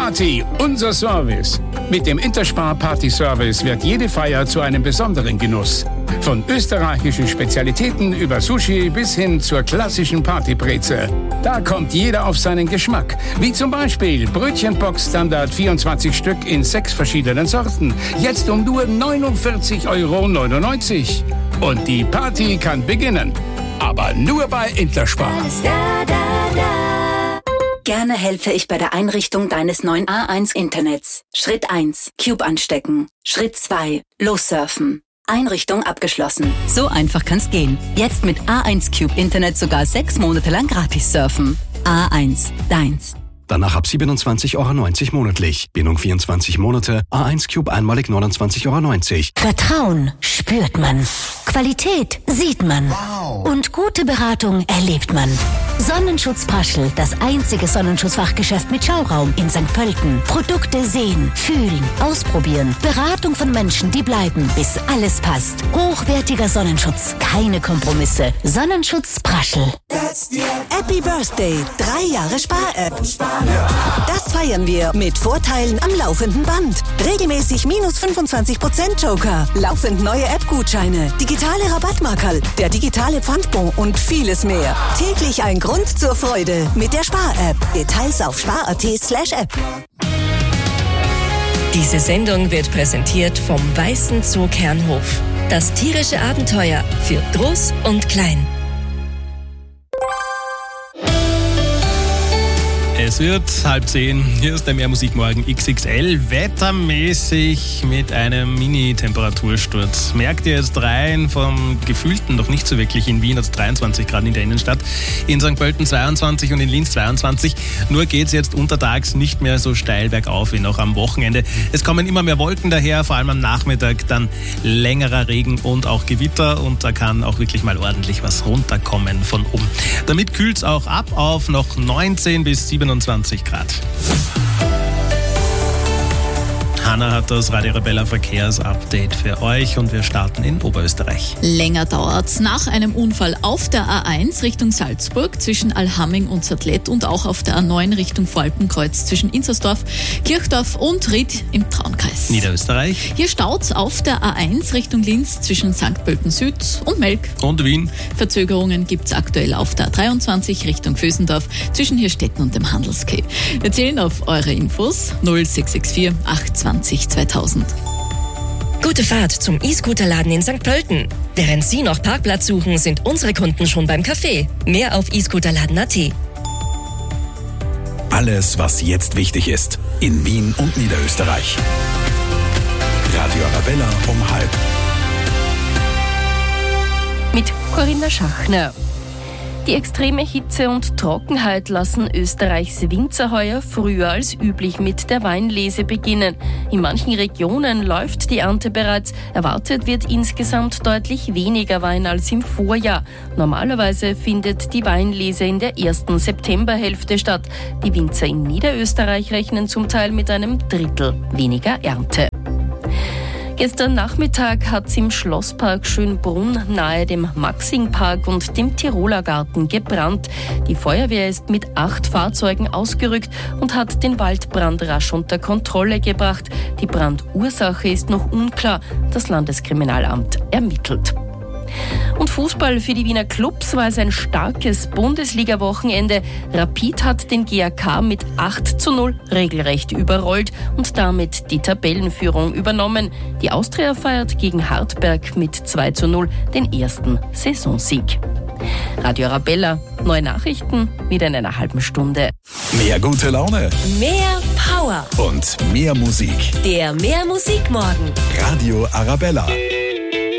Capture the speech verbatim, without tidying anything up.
Party, unser Service. Mit dem Interspar Party Service wird jede Feier zu einem besonderen Genuss. Von österreichischen Spezialitäten über Sushi bis hin zur klassischen Partybreze. Da kommt jeder auf seinen Geschmack. Wie zum Beispiel Brötchenbox Standard vierundzwanzig Stück in sechs verschiedenen Sorten. Jetzt um nur neunundvierzig Euro neunundneunzig. Und die Party kann beginnen. Aber nur bei Interspar. Gerne helfe ich bei der Einrichtung deines neuen A eins Internets. Schritt eins. Cube anstecken. Schritt zwei. Lossurfen. Einrichtung abgeschlossen. So einfach kann's gehen. Jetzt mit A eins Cube Internet sogar sechs Monate lang gratis surfen. A eins. Deins. Danach ab siebenundzwanzig Euro neunzig monatlich. Bindung vierundzwanzig Monate. A eins Cube einmalig neunundzwanzig Euro neunzig. Vertrauen spürt man. Qualität sieht man. Wow. Und gute Beratung erlebt man. Sonnenschutz Praschl, das einzige Sonnenschutzfachgeschäft mit Schauraum in Sankt Pölten. Produkte sehen, fühlen, ausprobieren. Beratung von Menschen, die bleiben, bis alles passt. Hochwertiger Sonnenschutz, keine Kompromisse. Sonnenschutz Praschl. Happy Birthday, drei Jahre Spar-App. Das feiern wir mit Vorteilen am laufenden Band. Regelmäßig minus fünfundzwanzig Prozent Joker, laufend neue App-Gutscheine, digitale Rabattmarkerl, der digitale Pfandbon und vieles mehr. Täglich ein Grund zur Freude mit der Spar-App. Details auf spar.at slash app. Diese Sendung wird präsentiert vom Weißen Zoo Kernhof. Das tierische Abenteuer für Groß und Klein. Es wird halb zehn. Hier ist der Mehrmusikmorgen X X L. Wettermäßig mit einem Mini-Temperatursturz. Merkt ihr jetzt rein vom Gefühlten noch nicht so wirklich in Wien, hat dreiundzwanzig Grad in der Innenstadt, in Sankt Pölten zweiundzwanzig und in Linz zweiundzwanzig. Nur geht es jetzt untertags nicht mehr so steil bergauf wie noch am Wochenende. Es kommen immer mehr Wolken daher, vor allem am Nachmittag dann längerer Regen und auch Gewitter und da kann auch wirklich mal ordentlich was runterkommen von oben. Damit kühlt es auch ab auf noch neunzehn bis siebenundzwanzig Grad. Hanna hat das Radio Arabella Verkehrsupdate für euch und wir starten in Oberösterreich. Länger dauert's nach einem Unfall auf der A eins Richtung Salzburg zwischen Allhaming und Zadlett und auch auf der A neun Richtung Voralpenkreuz zwischen Inzersdorf, Kirchdorf und Ried im Traunkreis. Niederösterreich. Hier staut's auf der A eins Richtung Linz zwischen Sankt Pölten Süd und Melk. Und Wien. Verzögerungen gibt's aktuell auf der A dreiundzwanzig Richtung Vösendorf zwischen Hirstetten und dem Handelsquai. Wir zählen auf eure Infos null sechs sechs vier acht zwei null zweitausend. Gute Fahrt zum E-Scooter-Laden in Sankt Pölten. Während Sie noch Parkplatz suchen, sind unsere Kunden schon beim Café. Mehr auf e scooterladen punkt a t. Alles, was jetzt wichtig ist. In Wien und Niederösterreich. Radio Arabella um halb. Mit Corinna Schachner. Die extreme Hitze und Trockenheit lassen Österreichs Winzer heuer früher als üblich mit der Weinlese beginnen. In manchen Regionen läuft die Ernte bereits. Erwartet wird insgesamt deutlich weniger Wein als im Vorjahr. Normalerweise findet die Weinlese in der ersten Septemberhälfte statt. Die Winzer in Niederösterreich rechnen zum Teil mit einem Drittel weniger Ernte. Gestern Nachmittag hat es im Schlosspark Schönbrunn nahe dem Maxingpark und dem Tiroler Garten gebrannt. Die Feuerwehr ist mit acht Fahrzeugen ausgerückt und hat den Waldbrand rasch unter Kontrolle gebracht. Die Brandursache ist noch unklar. Das Landeskriminalamt ermittelt. Und Fußball für die Wiener Clubs war es ein starkes Bundesliga-Wochenende. Rapid hat den G A K mit acht zu null regelrecht überrollt und damit die Tabellenführung übernommen. Die Austria feiert gegen Hartberg mit zwei zu null den ersten Saisonsieg. Radio Arabella, neue Nachrichten, wieder in einer halben Stunde. Mehr gute Laune. Mehr Power. Und mehr Musik. Der Mehrmusikmorgen. Radio Arabella.